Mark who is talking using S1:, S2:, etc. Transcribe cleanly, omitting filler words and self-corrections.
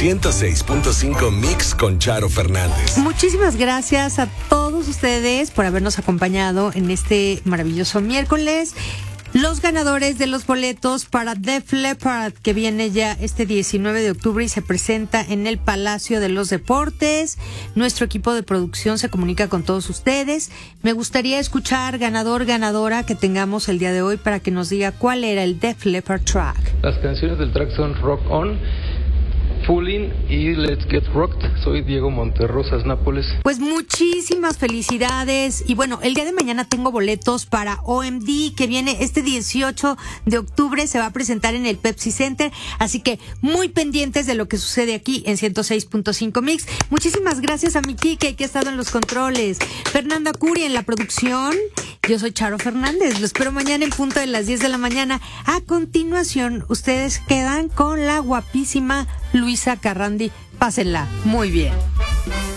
S1: 106.5 Mix con Charo Fernández.
S2: Muchísimas gracias a todos ustedes por habernos acompañado en este maravilloso miércoles. Los ganadores de los boletos para Def Leppard, que viene ya este 19 de octubre y se presenta en el Palacio de los Deportes. Nuestro equipo de producción se comunica con todos ustedes. Me gustaría escuchar ganador, ganadora que tengamos el día de hoy para que nos diga cuál era el Def Leppard track.
S3: Las canciones del track son Rock On, Foolin' y Let's Get Rocked. Soy Diego Monterrosas, Nápoles.
S2: Pues muchísimas felicidades. Y bueno, el día de mañana tengo boletos para OMD, que viene este 18 de octubre. Se va a presentar en el Pepsi Center. Así que muy pendientes de lo que sucede aquí en 106.5 Mix. Muchísimas gracias a mi Kike, que ha estado en los controles. Fernanda Curi en la producción. Yo soy Charo Fernández. Lo espero mañana en punto de las 10 de la mañana. A continuación, ustedes quedan con la guapísima Luisa Carrandi. Pásenla muy bien.